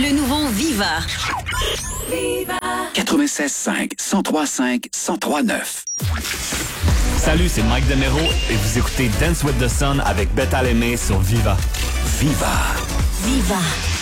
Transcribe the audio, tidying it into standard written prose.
le nouveau Viva. Viva 96.5, 103.5, 103.9. Salut, c'est Mike Demero et vous écoutez Dance with the Sun avec Beth Alemé sur Viva. Viva. Viva.